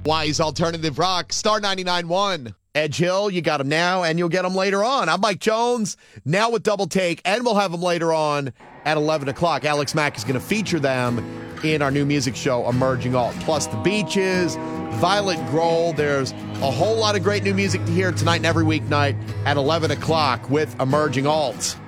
Wise Alternative Rock, Star 99.1. Edge Hill, you got him now, and you'll get him later on. I'm Mike Jones, now with Double Take, and we'll have him later on at 11 o'clock. Alex Mack is going to feature them in our new music show, Emerging Alt. Plus The Beaches, Violet Grohl. There's a whole lot of great new music to hear tonight and every weeknight at 11 o'clock with Emerging Alt.